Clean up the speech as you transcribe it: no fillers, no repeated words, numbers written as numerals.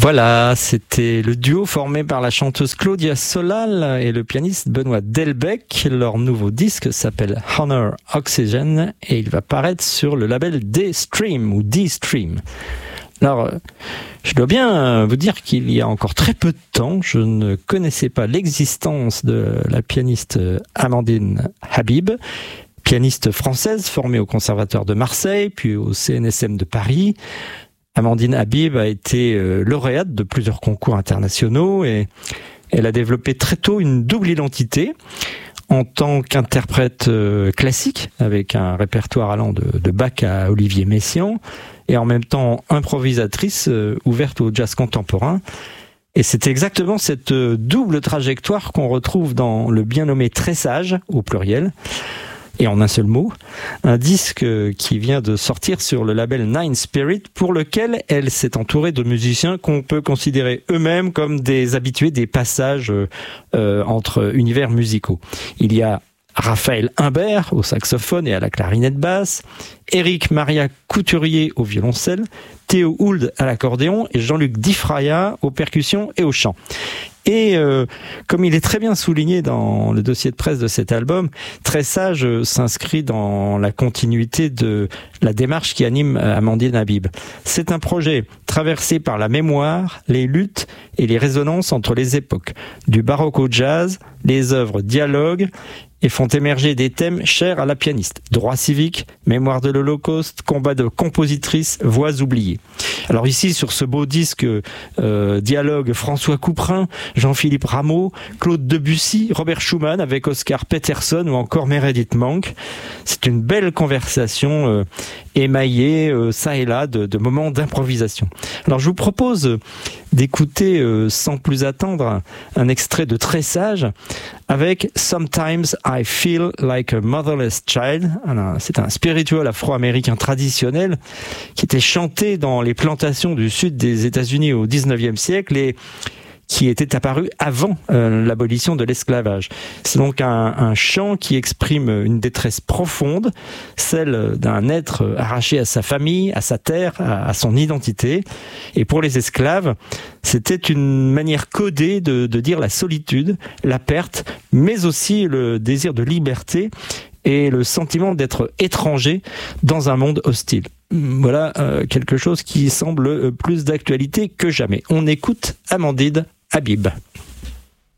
Voilà, c'était le duo formé par la chanteuse Claudia Solal et le pianiste Benoît Delbecq. Leur nouveau disque s'appelle Honor Oxygen et il va paraître sur le label D-Stream ou D-Stream. Alors, je dois bien vous dire qu'il y a encore très peu de temps, je ne connaissais pas l'existence de la pianiste Amandine Habib, pianiste française formée au Conservatoire de Marseille, puis au CNSM de Paris. Amandine Habib a été lauréate de plusieurs concours internationaux et elle a développé très tôt une double identité en tant qu'interprète classique avec un répertoire allant de Bach à Olivier Messiaen et en même temps improvisatrice ouverte au jazz contemporain. Et c'est exactement cette double trajectoire qu'on retrouve dans le bien nommé Tressage au pluriel. Et en un seul mot, un disque qui vient de sortir sur le label Nine Spirit, pour lequel elle s'est entourée de musiciens qu'on peut considérer eux-mêmes comme des habitués des passages entre univers musicaux. Il y a Raphaël Imbert au saxophone et à la clarinette basse, Éric Maria Couturier au violoncelle, Théo Hould à l'accordéon et Jean-Luc Difraya aux percussions et au chant. Et comme il est très bien souligné dans le dossier de presse de cet album, Tressage s'inscrit dans la continuité de la démarche qui anime Amandine Habib. C'est un projet traversé par la mémoire, les luttes et les résonances entre les époques, du baroque au jazz, les œuvres dialoguent et font émerger des thèmes chers à la pianiste. Droit civique, mémoire de l'Holocauste, combat de compositrices, voix oubliées. Alors ici, sur ce beau disque, dialogue François Couperin, Jean-Philippe Rameau, Claude Debussy, Robert Schumann avec Oscar Peterson ou encore Meredith Monk. C'est une belle conversation émaillée, ça et là, de moments d'improvisation. Alors je vous propose d'écouter sans plus attendre un extrait de Tressage avec Sometimes I Feel Like a Motherless Child. Alors, c'est un spirituel afro-américain traditionnel qui était chanté dans les plantations du sud des États-Unis au 19e siècle et qui était apparu avant l'abolition de l'esclavage. C'est donc un chant qui exprime une détresse profonde, celle d'un être arraché à sa famille, à sa terre, à son identité. Et pour les esclaves, c'était une manière codée de dire la solitude, la perte, mais aussi le désir de liberté et le sentiment d'être étranger dans un monde hostile. Voilà quelque chose qui semble plus d'actualité que jamais. On écoute Amandine Habib.